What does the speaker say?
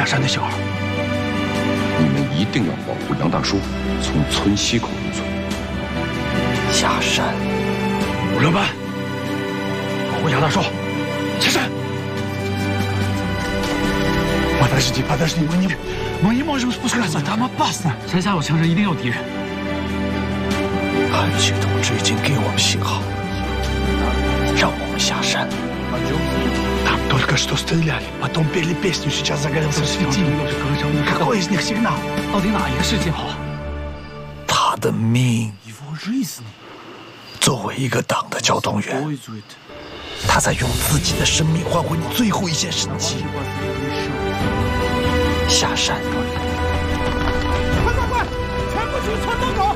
下山的信号。 你们一定要保护杨大叔从村西口入村。 下山。 吴老板，保护杨大叔，下山。Подожди, мы не можем спускаться, там опасно. 山下有枪声，一定有敌人。 韩旭同志已经给我们信号，让我们下山。 Там только что стреляли, потом пели песню, сейчас загорелся светильник. Какой из них сигнал? 到底哪一个是信号？ 他的命。作为一个党的交通员，他在用自己的生命换回你最后一线生机。下山。 快！全部去村东走！